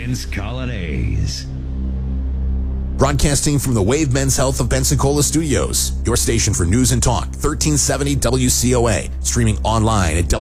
Vince Colonnese. Broadcasting from the Wave Men's Health of Pensacola Studios, your station for news and talk, 1370 WCOA, streaming online at